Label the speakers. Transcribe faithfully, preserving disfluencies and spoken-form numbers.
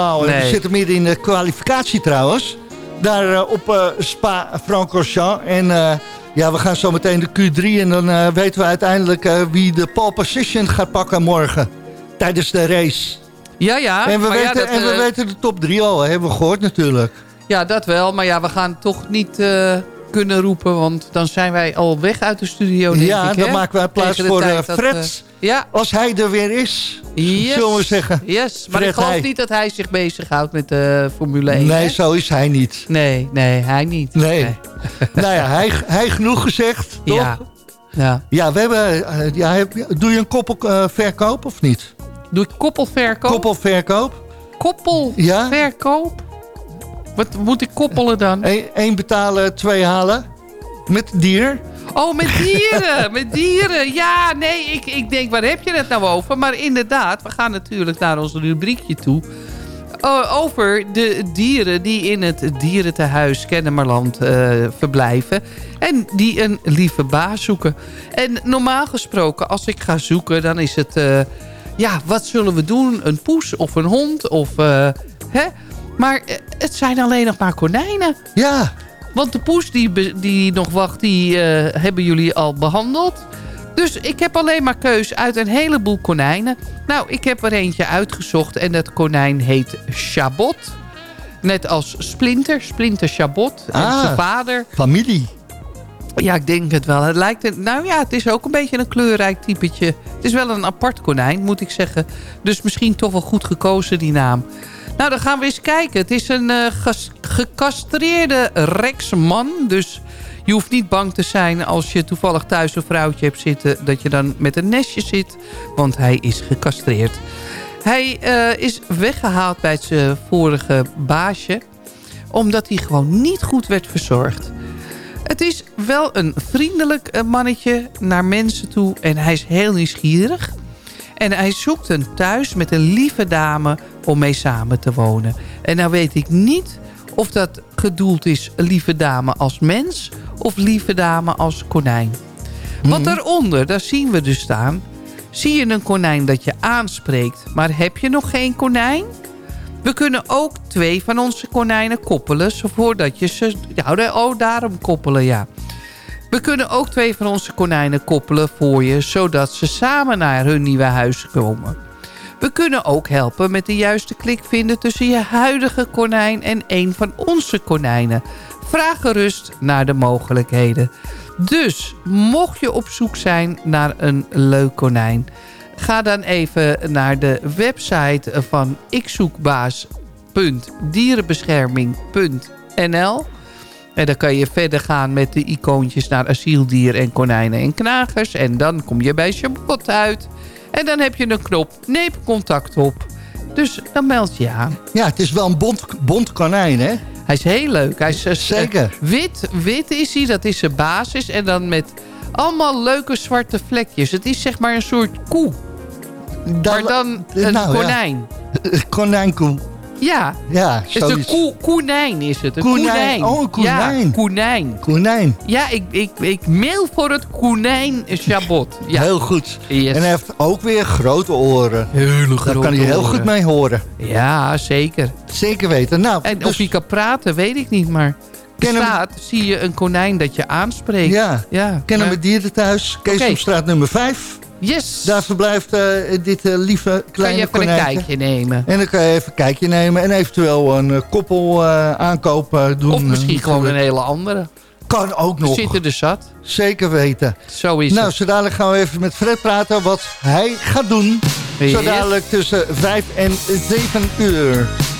Speaker 1: Nou,
Speaker 2: Nee.
Speaker 1: we zitten midden in de kwalificatie trouwens. Daar uh, op uh, Spa-Francorchamps. En uh, ja, we gaan zo meteen de Q drie. En dan uh, weten we uiteindelijk uh, wie de pole position gaat pakken morgen. Tijdens de race.
Speaker 2: Ja, ja.
Speaker 1: En we,
Speaker 2: maar
Speaker 1: weten,
Speaker 2: ja, dat,
Speaker 1: en we
Speaker 2: uh,
Speaker 1: weten de top drie al, hebben we gehoord natuurlijk.
Speaker 2: Ja, dat wel. Maar ja, we gaan toch niet uh, kunnen roepen. Want dan zijn wij al weg uit de studio, denk
Speaker 1: Ja,
Speaker 2: ik,
Speaker 1: dan
Speaker 2: hè?
Speaker 1: maken wij plaats
Speaker 2: Tegen de
Speaker 1: voor uh,
Speaker 2: tijd dat,
Speaker 1: Fred.
Speaker 2: Uh, ja.
Speaker 1: Als hij er weer is,
Speaker 2: Yes.
Speaker 1: zullen we zeggen.
Speaker 2: Yes, maar
Speaker 1: Fred
Speaker 2: ik geloof
Speaker 1: Heij.
Speaker 2: niet dat hij zich bezighoudt met de Formule één.
Speaker 1: Nee,
Speaker 2: hè?
Speaker 1: zo is hij niet.
Speaker 2: Nee, nee, hij niet.
Speaker 1: Nee. nee. Nou ja, hij, hij genoeg gezegd, toch?
Speaker 2: Ja. Ja.
Speaker 1: Ja, we hebben... Uh, ja, heb, doe je een koppelverkoop uh, of niet?
Speaker 2: Doe ik koppelverkoop?
Speaker 1: Koppelverkoop.
Speaker 2: Koppelverkoop? Ja? Wat moet ik koppelen dan?
Speaker 1: Eén betalen, twee halen. Met dier.
Speaker 2: Oh, met dieren, met dieren. Ja, nee, ik, ik denk, waar heb je het nou over? Maar inderdaad, we gaan natuurlijk naar ons rubriekje toe. Uh, over de dieren die in het dierentehuis Kennemerland uh, verblijven. En die een lieve baas zoeken. En normaal gesproken, als ik ga zoeken, dan is het... Uh, ja, wat zullen we doen? Een poes of een hond? Of, uh, hè? Maar uh, het zijn alleen nog maar konijnen.
Speaker 1: Ja.
Speaker 2: Want de poes die, die nog wacht, die uh, hebben jullie al behandeld. Dus ik heb alleen maar keus uit een heleboel konijnen. Nou, ik heb er eentje uitgezocht en dat konijn heet Chabot. Net als Splinter, Splinter Chabot. En
Speaker 1: Ah,
Speaker 2: zijn vader.
Speaker 1: Familie.
Speaker 2: Ja, ik denk het wel. Het lijkt een, nou ja, het is ook een beetje een kleurrijk typetje. Het is wel een apart konijn, moet ik zeggen. Dus misschien toch wel goed gekozen, die naam. Nou, dan gaan we eens kijken. Het is een uh, gas, gecastreerde reksman. Dus je hoeft niet bang te zijn als je toevallig thuis een vrouwtje hebt zitten... dat je dan met een nestje zit, want hij is gecastreerd. Hij uh, is weggehaald bij zijn vorige baasje... omdat hij gewoon niet goed werd verzorgd. Het is wel een vriendelijk mannetje naar mensen toe en hij is heel nieuwsgierig. En hij zoekt een thuis met een lieve dame om mee samen te wonen. En nou weet ik niet of dat gedoeld is lieve dame als mens of lieve dame als konijn. Mm-hmm. Want daaronder, daar zien we dus staan, zie je een konijn dat je aanspreekt. Maar heb je nog geen konijn? We kunnen ook twee van onze konijnen koppelen, voordat je ze... Ja, oh, daarom koppelen, ja. We kunnen ook twee van onze konijnen koppelen voor je, zodat ze samen naar hun nieuwe huis komen. We kunnen ook helpen met de juiste klik vinden tussen je huidige konijn en een van onze konijnen. Vraag gerust naar de mogelijkheden. Dus, mocht je op zoek zijn naar een leuk konijn... ga dan even naar de website van ikzoekbaas punt dierenbescherming punt n l. En dan kan je verder gaan met de icoontjes naar asieldier en konijnen en knagers. En dan kom je bij Chabot uit. En dan heb je een knop neem contact op. Dus dan meld je aan.
Speaker 1: Ja, het is wel een bont, bont konijn, hè?
Speaker 2: Hij is heel leuk. Hij is, uh,
Speaker 1: Zeker.
Speaker 2: Wit, wit is hij, dat is zijn basis. En dan met allemaal leuke zwarte vlekjes. Het is zeg maar een soort koe.
Speaker 1: Dan,
Speaker 2: maar dan een
Speaker 1: nou,
Speaker 2: konijn.
Speaker 1: Ja. Konijnkoe.
Speaker 2: Ja.
Speaker 1: Ja,
Speaker 2: het is een koe, koenijn is het. Een koenijn.
Speaker 1: koenijn. Oh, een koenijn.
Speaker 2: Ja, koenijn.
Speaker 1: Koenijn.
Speaker 2: Ja, ik, ik, ik mail voor het konijn Chabot. Ja.
Speaker 1: Heel goed.
Speaker 2: Yes.
Speaker 1: En hij heeft ook weer grote oren.
Speaker 2: Hele grote
Speaker 1: Daar kan hij heel
Speaker 2: oren.
Speaker 1: goed mee horen.
Speaker 2: Ja, zeker.
Speaker 1: Zeker weten. Nou,
Speaker 2: en
Speaker 1: dus,
Speaker 2: of hij kan praten, weet ik niet, maar... Er staat, zie je een konijn dat je aanspreekt.
Speaker 1: Ja,
Speaker 2: ja.
Speaker 1: kennen
Speaker 2: ja.
Speaker 1: we dierenthuis. Keesomstraat okay. nummer vijf.
Speaker 2: Yes.
Speaker 1: Daar verblijft uh, dit uh, lieve kleine konijntje.
Speaker 2: Kan je even konijntje. een kijkje nemen.
Speaker 1: En dan kan je even een kijkje nemen. En eventueel een uh, koppel uh, aankoop uh, doen.
Speaker 2: Of misschien uh, gewoon een hele andere.
Speaker 1: Kan ook nog.
Speaker 2: We zitten er zat.
Speaker 1: Zeker weten.
Speaker 2: Zo is
Speaker 1: nou,
Speaker 2: het.
Speaker 1: zo dadelijk gaan we even met Fred praten wat hij gaat doen. Yes. Zo dadelijk tussen vijf en zeven uur.